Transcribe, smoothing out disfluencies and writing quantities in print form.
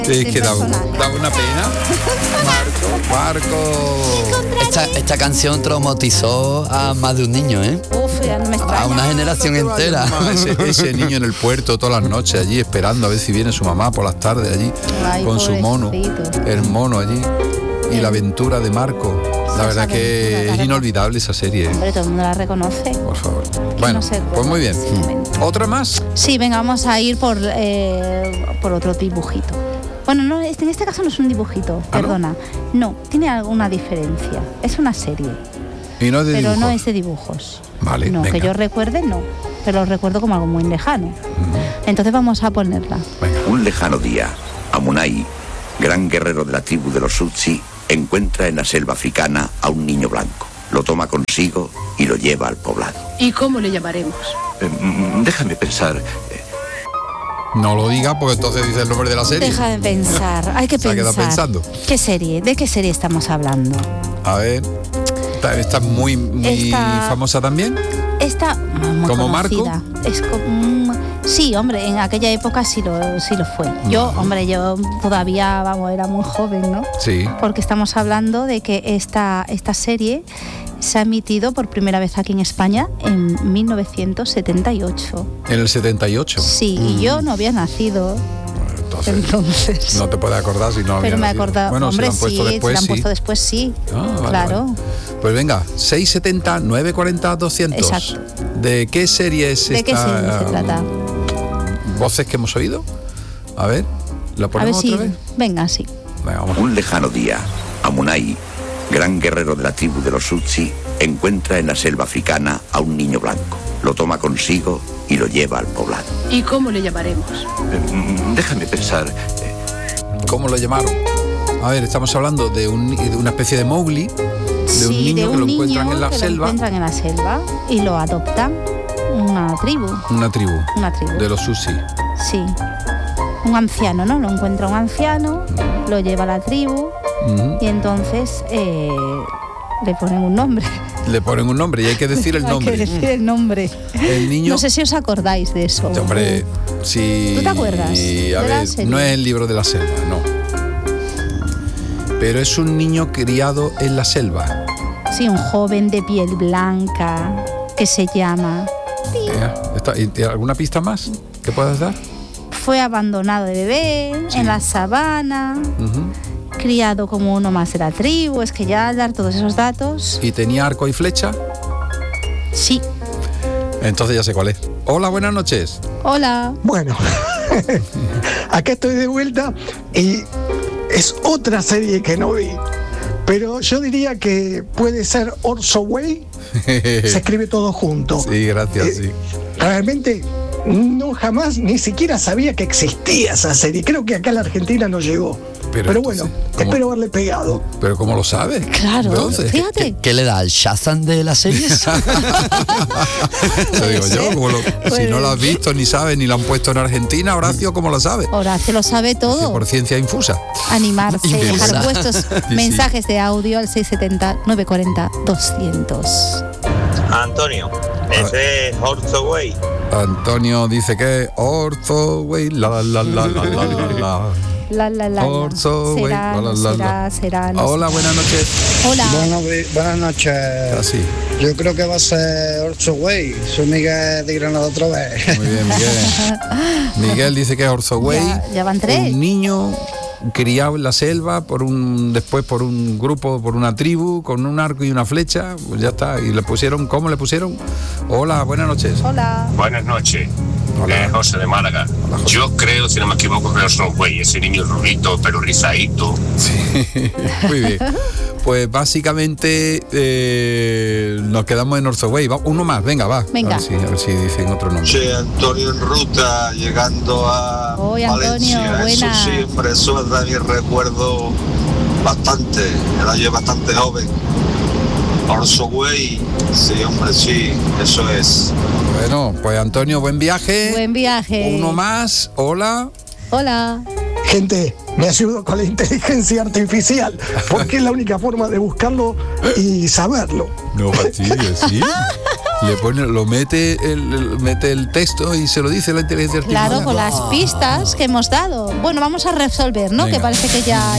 Es que da una pena. Marco. Esta canción traumatizó a más de un niño, ¿eh? Uf, ya no me extraña. A una generación entera. Ese niño en el puerto todas las noches allí esperando a ver si viene su mamá por las tardes allí. Ay, con su mono. El mono allí. Y la aventura de Marco. La verdad que es inolvidable esa serie. Hombre, todo el mundo la reconoce. Por favor. Bueno, pues muy bien. ¿Otra más? Sí, venga, vamos a ir por otro dibujito. Bueno, no, en este caso no es un dibujito, perdona. No, tiene alguna diferencia. Es una serie. Y no es de pero dibujos. no es de dibujos. Vale, no, venga. que yo recuerde, no. Pero lo recuerdo como algo muy lejano. Entonces vamos a ponerla. Venga. Un lejano día, Amunai, gran guerrero de la tribu de los Tutsi, encuentra en la selva africana a un niño blanco. Lo toma consigo y lo lleva al poblado. ¿Y cómo le llamaremos? Déjame pensar. No lo diga porque entonces dice el nombre de la serie. Deja de pensar, hay que Se ha quedado pensar. pensando. ¿Qué serie? ¿De qué serie estamos hablando? A ver. Está muy famosa también. Esta muy ¿Como conocida. Marco? Es como, sí, hombre, en aquella época sí lo fue. Yo todavía, era muy joven, ¿no? Sí. Porque estamos hablando de que esta serie se ha emitido por primera vez aquí en España en 1978. En el 78. Sí, y yo no había nacido. Entonces. No te puedes acordar si no había Pero me nacido. acordaba. Bueno, hombre, si lo han puesto sí, después, si lo han sí. puesto después, sí. Vale, claro. Vale. Pues venga, 670 940 200. Exacto. ¿De qué serie es esta? ¿De qué serie se trata? Voces que hemos oído. A ver, ¿la ponemos a ver otra vez? Venga, sí. Venga, vamos. Un lejano día, Amunai, gran guerrero de la tribu de los Tutsi, encuentra en la selva africana a un niño blanco. Lo toma consigo y lo lleva al poblado. ¿Y cómo le llamaremos? Déjame pensar. ¿Cómo lo llamaron? A ver, estamos hablando de una especie de Mowgli, de un niño que lo encuentran en la selva. Lo encuentran en la selva y lo adoptan una tribu. Una tribu. De los Tutsi. Sí. Un anciano, ¿no? Lo encuentra un anciano, lo lleva a la tribu y entonces le ponen un nombre. Le ponen un nombre y hay que decir el nombre. Hay que decir el nombre. El niño. No sé si os acordáis de eso. Hombre, sí. ¿Tú te acuerdas? A ver, no es el libro de la selva, no. Pero es un niño criado en la selva. Sí, un joven de piel blanca que se llama. ¿Y alguna pista más que puedas dar? Fue abandonado de bebé en la sabana. Criado como uno más de la tribu, es que ya al dar todos esos datos. ¿Y tenía arco y flecha? Sí. Entonces ya sé cuál es. Hola, buenas noches. Hola. Bueno, acá estoy de vuelta y es otra serie que no vi, pero yo diría que puede ser Orso Way. Se escribe todo junto. Sí, gracias, sí. Realmente no jamás ni siquiera sabía que existía esa serie. Creo que acá en la Argentina no llegó. Pero bueno, espero haberle pegado. ¿Pero cómo lo sabes? Claro, entonces, fíjate. ¿Qué le da al Shazam de las series? Lo digo yo, si no lo has visto, ni sabes, ni lo han puesto en Argentina, Horacio, ¿cómo lo sabe? Horacio lo sabe todo. Por ciencia infusa. Animarse, dejar vuestros Sí. mensajes de audio al 670-940-200. Antonio, ese es Orso Way. Antonio dice que Orso Way, la. Orso Way, será. No Hola, sé. buenas noches. Hola. Buenas noches. Así. Yo creo que va a ser Orso Way. Soy Miguel de Granada otra vez. Muy bien, Miguel. Miguel dice que es Orso Way. Ya van 3. Un niño criado en la selva después por un grupo, por una tribu, con un arco y una flecha, pues ya está. Y le pusieron, ¿cómo le pusieron? Hola, buenas noches. Hola. Buenas noches. Hola. José de Málaga. Hola, José. Yo creo, si no me equivoco, que Orson Welles, ese niño rubito, pero rizadito. Sí, muy bien. Pues básicamente nos quedamos en Orso Way. Uno más, venga, va. Venga. A ver si dicen otro nombre. Sí, Antonio en ruta, llegando a Hoy, Antonio, Valencia. buena. Eso siempre, eso da mi recuerdo bastante. Era yo bastante joven. Orso Way, sí, hombre, sí, eso es. Bueno, pues Antonio, buen viaje. Buen viaje. Uno más. Hola. Hola. Gente, me ayudo con la inteligencia artificial, porque es la única forma de buscarlo y saberlo. No fastidies, ¿sí? Le pone, lo mete el texto y se lo dice la inteligencia artificial. Claro, con las pistas que hemos dado. Bueno, vamos a resolver, ¿no? Venga. Que parece que ya